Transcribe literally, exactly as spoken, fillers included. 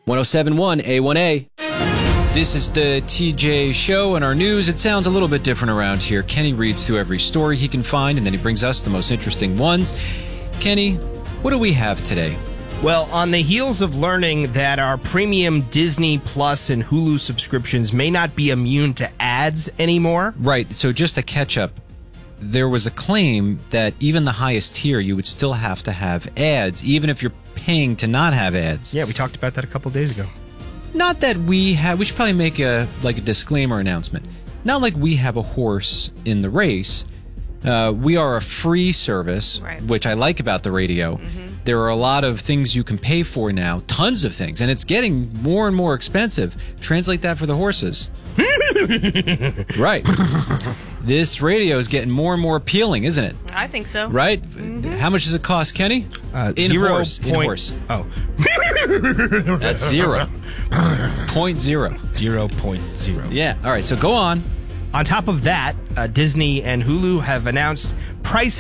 one oh seven point one A one A. This is the T J Show, and our news, it sounds a little bit different around here. Kenny reads through every story he can find, and then he brings us the most interesting ones. Kenny, what do we have today? Well, on the heels of learning that our premium Disney Plus and Hulu subscriptions may not be immune to ads anymore. Right, so just to catch up, there was a claim that even the highest tier, you would still have to have ads, even if you're paying to not have ads. Yeah, we talked about that a couple days ago. Not that we have, we should probably make a like a disclaimer announcement. Not like we have a horse in the race. Uh, we are a free service, right, which I like about the radio. Mm-hmm. There are a lot of things you can pay for now, tons of things, and it's getting more and more expensive. Translate that for the horses. Right. This radio is getting more and more appealing, isn't it? I think so. Right? Mm-hmm. How much does it cost, Kenny? Uh, in zero horse. Point, in horse. Oh. That's zero. Point zero. Zero point zero. Yeah. All right, so go on. On top of that, uh, Disney and Hulu have announced price